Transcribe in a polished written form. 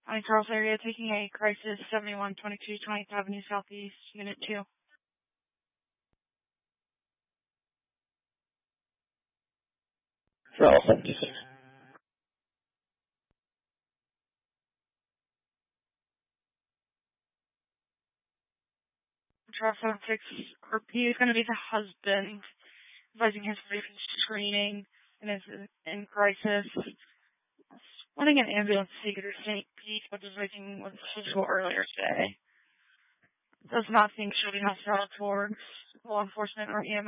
On Charles area, taking a crisis 7122 20th Avenue Southeast, Unit 2. Charles 76. Charles 76, he is going to be the husband, advising his wife in screening and is in crisis. Wanting an ambulance to take her to St. Pete, but advising was scheduled earlier today. Does not think she'll be hospital towards law enforcement or EMS.